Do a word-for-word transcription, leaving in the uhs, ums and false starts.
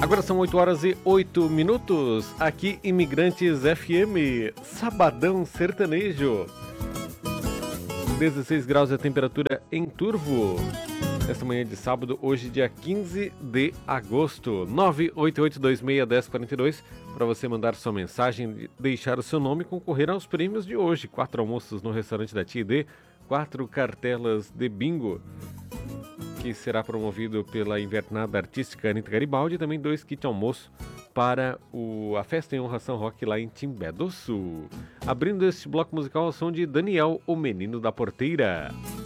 Agora são oito horas e oito minutos, aqui Imigrantes F M, Sabadão Sertanejo. dezesseis graus a temperatura em Turvo. Esta manhã de sábado, hoje dia quinze de agosto. nove oito oito dois seis um zero quatro dois para você mandar sua mensagem, deixar o seu nome e concorrer aos prêmios de hoje. Quatro almoços no restaurante da Tia D, quatro cartelas de bingo, que será promovido pela Invernada Artística Anitta Garibaldi, e também dois kits almoço para o, a festa em honração rock lá em Timbé do Sul. Abrindo este bloco musical ao som de Daniel, o Menino da Porteira.